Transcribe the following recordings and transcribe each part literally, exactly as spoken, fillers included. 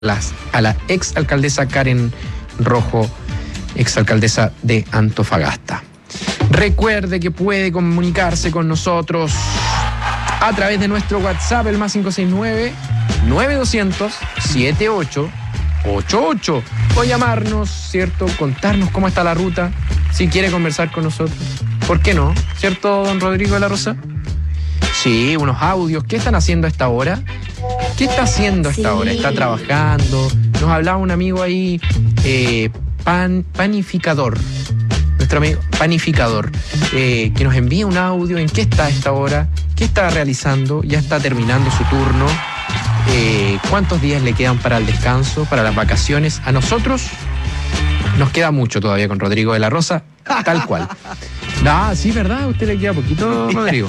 las, a la ex alcaldesa Karen Rojo, ex alcaldesa de Antofagasta. Recuerde que puede comunicarse con nosotros a través de nuestro WhatsApp, el más cinco seis nueve, nueve dos cero cero, siete ocho ocho ocho, o llamarnos, ¿cierto? Contarnos cómo está la ruta, si quiere conversar con nosotros. ¿Por qué no? ¿Cierto, don Rodrigo de la Rosa? Sí, unos audios. ¿Qué están haciendo a esta hora? ¿Qué está haciendo a esta sí. hora? ¿Está trabajando? Nos hablaba un amigo ahí, eh, pan, panificador. Nuestro amigo panificador, eh, que nos envía un audio. ¿En qué está a esta hora? ¿Qué está realizando? ¿Ya está terminando su turno? Eh, ¿Cuántos días le quedan para el descanso, para las vacaciones? A nosotros nos queda mucho todavía con Rodrigo de la Rosa, tal cual. Ah, sí, ¿verdad? A usted le queda poquito, Rodrigo.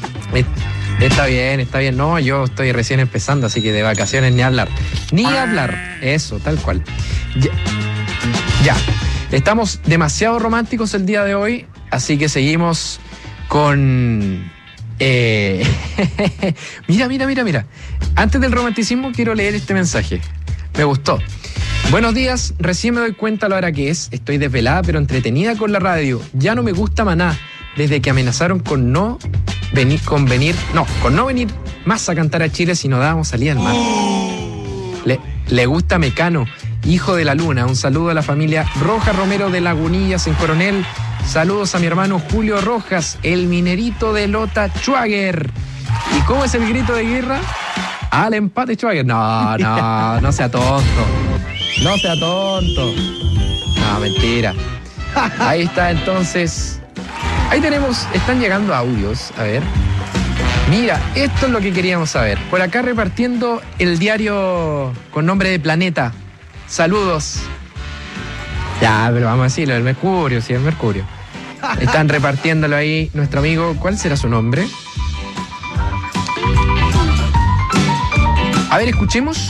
Está bien, está bien. No, yo estoy recién empezando, así que de vacaciones ni hablar. Ni hablar. Eso, tal cual. Ya. ya. Estamos demasiado románticos el día de hoy, así que seguimos con... Eh... mira, mira, mira, mira. Antes del romanticismo quiero leer este mensaje. Me gustó. Buenos días, recién me doy cuenta a la hora que es. Estoy desvelada pero entretenida con la radio. Ya no me gusta Maná, desde que amenazaron con no venir, con venir, no, con no venir más a cantar a Chile si no dábamos salida al mar. Le, le gusta Mecano, hijo de la luna. Un saludo a la familia Roja Romero de Lagunillas en Coronel. Saludos a mi hermano Julio Rojas, el minerito de Lota Schwager. ¿Y cómo es el grito de guerra? Al empate Schwager. No, no, no sea tonto. No sea tonto. No, mentira. Ahí está entonces. Ahí tenemos, están llegando audios. A ver. Mira, esto es lo que queríamos saber. Por acá repartiendo el diario con nombre de Planeta. Saludos. Ya, pero vamos a decirlo, el Mercurio, sí, el Mercurio. Están repartiéndolo ahí nuestro amigo. ¿Cuál será su nombre? A ver, escuchemos.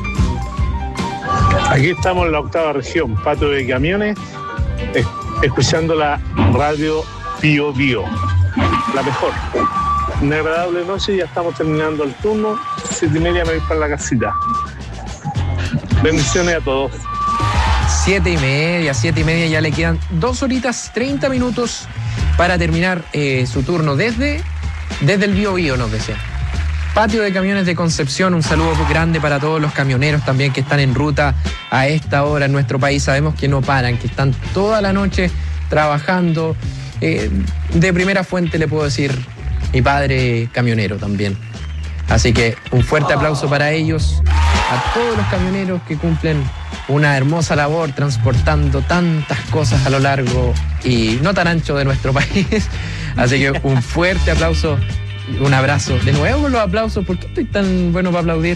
Aquí estamos en la octava región, Patio de Camiones, escuchando la radio Bio Bio, la mejor. Una agradable noche, ya estamos terminando el turno, siete y media me voy para la casita. Bendiciones a todos. Siete y media, siete y media, ya le quedan dos horitas, treinta minutos para terminar eh, su turno desde, desde el Bio Bio, nos decía. Patio de Camiones de Concepción, un saludo grande para todos los camioneros también que están en ruta a esta hora en nuestro país. Sabemos que no paran, que están toda la noche trabajando. Eh, de primera fuente le puedo decir, mi padre camionero también. Así que un fuerte aplauso para ellos, a todos los camioneros que cumplen una hermosa labor transportando tantas cosas a lo largo y no tan ancho de nuestro país. Así que un fuerte aplauso. Un abrazo. De nuevo con los aplausos. ¿Por qué estoy tan bueno para aplaudir?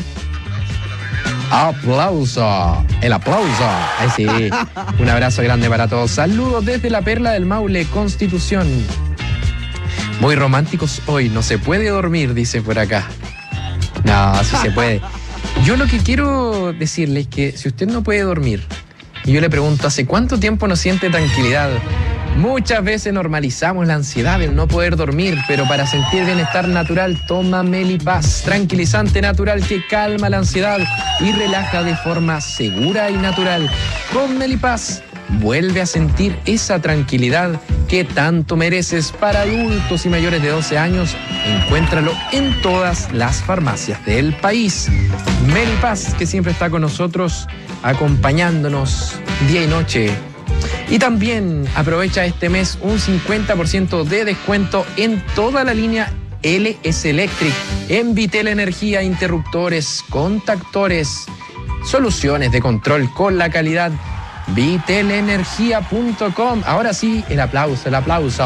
¡Aplauso! ¡El aplauso! Ahí sí. Un abrazo grande para todos. Saludos desde la Perla del Maule, Constitución. Muy románticos hoy. No se puede dormir, dice por acá. No, sí se puede. Yo lo que quiero decirle es que si usted no puede dormir, y yo le pregunto, ¿hace cuánto tiempo no siente tranquilidad? Muchas veces normalizamos la ansiedad del no poder dormir, pero para sentir bienestar natural, toma Melipaz, tranquilizante natural que calma la ansiedad y relaja de forma segura y natural. Con Melipaz, vuelve a sentir esa tranquilidad que tanto mereces. Para adultos y mayores de doce años, encuéntralo en todas las farmacias del país. Melipaz, que siempre está con nosotros, acompañándonos día y noche. Y también aprovecha este mes un cincuenta por ciento de descuento en toda la línea L S Electric, en Vitel Energía, interruptores, contactores, soluciones de control con la calidad. vitel energía punto com. Ahora sí, el aplauso, el aplauso.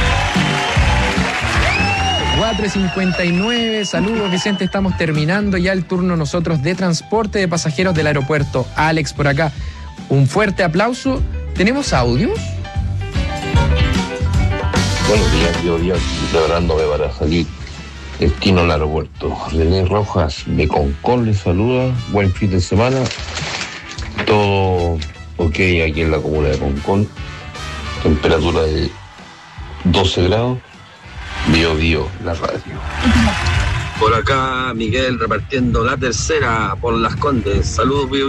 cuatro cincuenta y nueve, saludos Vicente, estamos terminando ya el turno nosotros de transporte de pasajeros del aeropuerto. Alex por acá, un fuerte aplauso. ¿Tenemos audios? Buenos días, yo ya preparándome para salir destino al aeropuerto. René Rojas de Concón les saluda, buen fin de semana. Todo ok aquí en la comuna de Concón, temperatura de doce grados. Bio Bio, la radio. Por acá, Miguel repartiendo la tercera por Las Condes. Saludos,